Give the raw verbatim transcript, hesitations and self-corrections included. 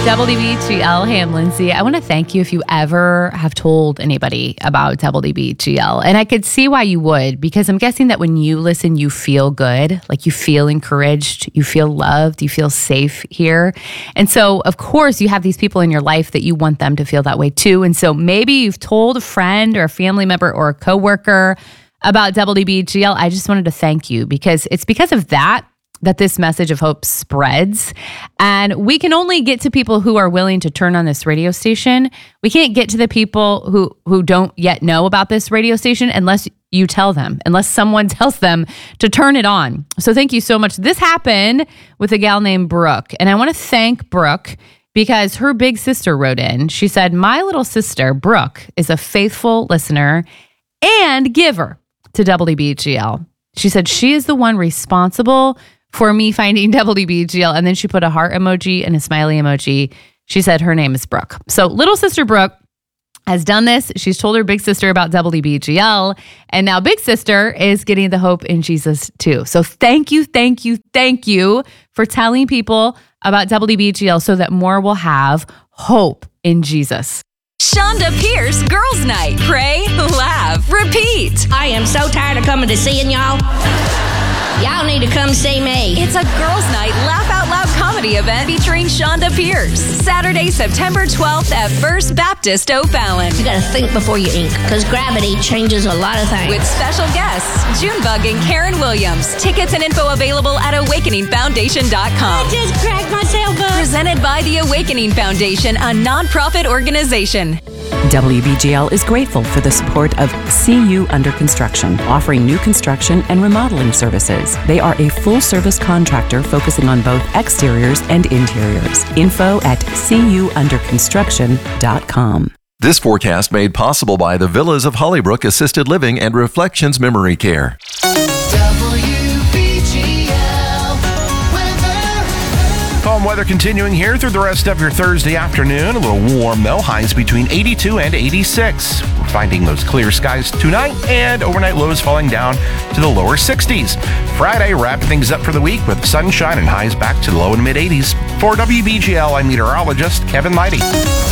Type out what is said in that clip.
W B G L, hey, I'm Lindsay. I want to thank you if you ever have told anybody about W B G L. And I could see why you would, because I'm guessing that when you listen, you feel good, like you feel encouraged, you feel loved, you feel safe here. And so, of course, you have these people in your life that you want them to feel that way too. And so maybe you've told a friend or a family member or a coworker about W B G L. I just wanted to thank you, because it's because of that that this message of hope spreads. And we can only get to people who are willing to turn on this radio station. We can't get to the people who, who don't yet know about this radio station unless you tell them, unless someone tells them to turn it on. So thank you so much. This happened with a gal named Brooke. And I want to thank Brooke because her big sister wrote in. She said, my little sister, Brooke, is a faithful listener and giver to W B G L. She said she is the one responsible for me finding W B G L. And then she put a heart emoji and a smiley emoji. She said her name is Brooke. So little sister Brooke has done this. She's told her big sister about W B G L. And now big sister is getting the hope in Jesus too. So thank you, thank you, thank you for telling people about W B G L so that more will have hope in Jesus. Shonda Pierce Girls Night. Pray, laugh, repeat. I am so tired of coming to seeing y'all. Y'all need to come see me. It's a Girls Night Laugh Out Loud comedy event featuring Shonda Pierce. Saturday, September twelfth at First Baptist O'Fallon. You gotta think before you ink, because gravity changes a lot of things. With special guests, Junebug and Karen Williams. Tickets and info available at awakening foundation dot com. I just cracked myself up. Presented by the Awakening Foundation, a nonprofit organization. W B G L is grateful for the support of C U Under Construction, offering new construction and remodeling services. They are a full-service contractor focusing on both exteriors and interiors. Info at c u under construction dot com. This forecast made possible by the Villas of Hollybrook Assisted Living and Reflections Memory Care. Calm weather continuing here through the rest of your Thursday afternoon. A little warm, though. Highs between eighty-two and eighty-six. We're finding those clear skies tonight, and overnight lows falling down to the lower sixties. Friday, wrapping things up for the week with sunshine and highs back to the low and mid-eighties. For W B G L, I'm meteorologist Kevin Leidy.